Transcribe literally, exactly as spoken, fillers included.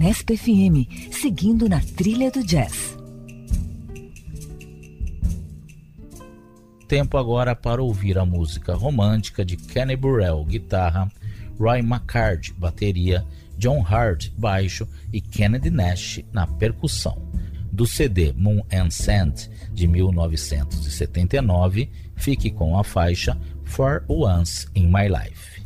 Unesp F M, seguindo na trilha do jazz. Tempo agora para ouvir a música romântica de Kenny Burrell, guitarra, Roy McCarty, bateria, John Hart, baixo e Kennedy Nash na percussão. Do C D Moon and Sand, de mil novecentos e setenta e nove, fique com a faixa For Once in My Life.